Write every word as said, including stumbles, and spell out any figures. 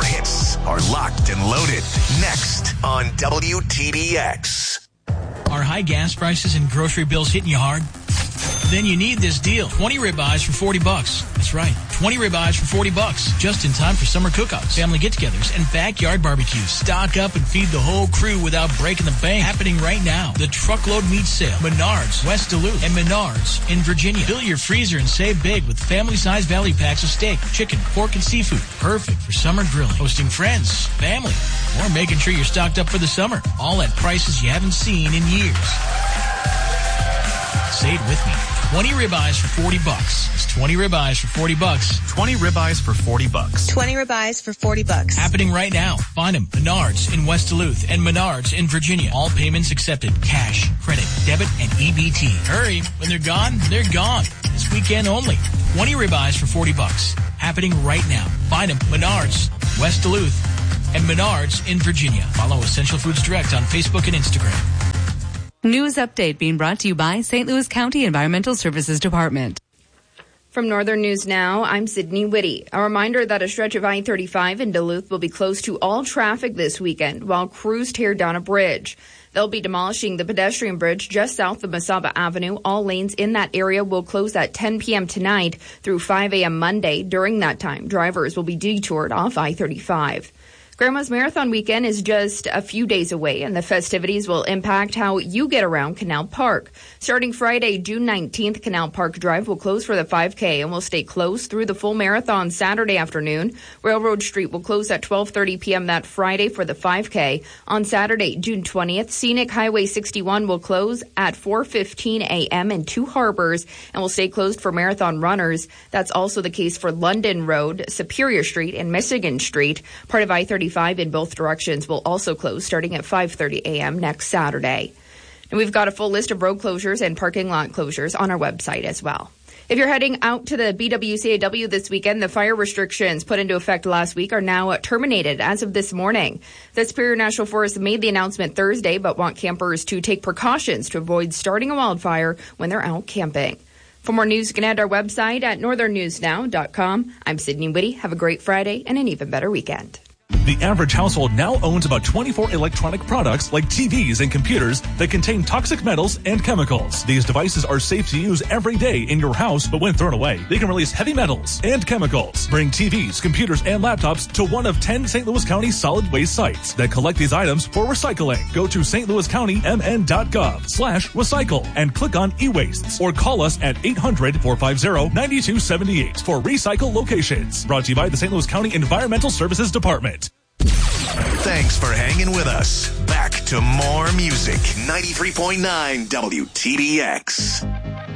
Your hits are locked and loaded. Next on W T B X. Are high gas prices and grocery bills hitting you hard? Then you need this deal. twenty ribeyes for forty bucks. That's right. twenty ribeyes for forty bucks. Just in time for summer cookouts, family get-togethers, and backyard barbecues. Stock up and feed the whole crew without breaking the bank. Happening right now. The Truckload Meat Sale. Menards, West Duluth, and Menards in Virginia. Fill your freezer and save big with family-sized value packs of steak, chicken, pork, and seafood. Perfect for summer grilling, hosting friends, family, or making sure you're stocked up for the summer. All at prices you haven't seen in years. Say it with me. twenty ribeyes for forty bucks. It's twenty ribeyes for forty bucks. twenty ribeyes for forty bucks. twenty ribeyes for forty bucks. Happening right now. Find them. Menards in West Duluth and Menards in Virginia. All payments accepted. Cash, credit, debit, and E B T. Hurry. When they're gone, they're gone. This weekend only. twenty ribeyes for forty bucks. Happening right now. Find them. Menards, West Duluth, and Menards in Virginia. Follow Essential Foods Direct on Facebook and Instagram. News update being brought to you by Saint Louis County Environmental Services Department. From Northern News Now, I'm Sydney Whitty. A reminder that a stretch of I thirty-five in Duluth will be closed to all traffic this weekend while crews tear down a bridge. They'll be demolishing the pedestrian bridge just south of Mesaba Avenue. All lanes in that area will close at ten p.m. tonight through five a.m. Monday. During that time, drivers will be detoured off I thirty-five. Grandma's Marathon weekend is just a few days away, and the festivities will impact how you get around Canal Park. Starting Friday, June nineteenth, Canal Park Drive will close for the five K and will stay closed through the full marathon Saturday afternoon. Railroad Street will close at twelve thirty p.m. that Friday for the five K. On Saturday, June twentieth, Scenic Highway sixty-one will close at four fifteen a.m. in Two Harbors and will stay closed for marathon runners. That's also the case for London Road, Superior Street, and Michigan Street. Part of I thirty-five in both directions will also close starting at five thirty a.m. next Saturday. And we've got a full list of road closures and parking lot closures on our website as well. If you're heading out to the B W C A W this weekend, the fire restrictions put into effect last week are now terminated as of this morning. The Superior National Forest made the announcement Thursday, but want campers to take precautions to avoid starting a wildfire when they're out camping. For more news, you can head to our website at northern news now dot com. I'm Sydney Whitty. Have a great Friday and an even better weekend. The average household now owns about twenty-four electronic products like T Vs and computers that contain toxic metals and chemicals. These devices are safe to use every day in your house, but when thrown away, they can release heavy metals and chemicals. Bring T Vs, computers, and laptops to one of ten Saint Louis County solid waste sites that collect these items for recycling. Go to S T Louis County M N dot gov slash recycle and click on e-wastes or call us at eight hundred, four five zero, nine two seven eight for recycle locations. Brought to you by the Saint Louis County Environmental Services Department. Thanks for hanging with us. Back to more music. ninety-three point nine W T B X.